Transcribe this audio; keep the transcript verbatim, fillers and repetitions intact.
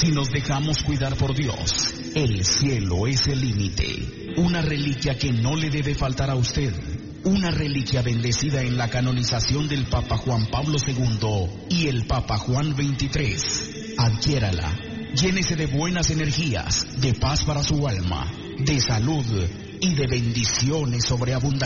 Si nos dejamos cuidar por Dios, el cielo es el límite. Una reliquia que no le debe faltar a usted. Una reliquia bendecida en la canonización del Papa Juan Pablo segundo y el Papa Juan veintitrés. Adquiérala. Llénese de buenas energías, de paz para su alma, de salud y de bendiciones sobreabundantes.